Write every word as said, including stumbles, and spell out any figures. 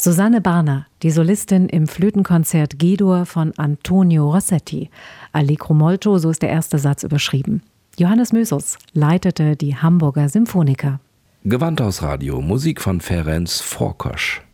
Susanne Barner, die Solistin im Flötenkonzert G-Dur von Antonio Rossetti. Allegro molto, so ist der erste Satz überschrieben. Johannes Mösus leitete die Hamburger Symphoniker. Gewandhaus Radio, Musik von Ferenc Forkas.